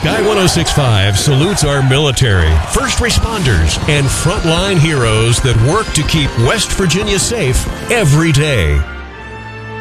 Sky 106.5 salutes our military, first responders, and frontline heroes that work to keep West Virginia safe every day.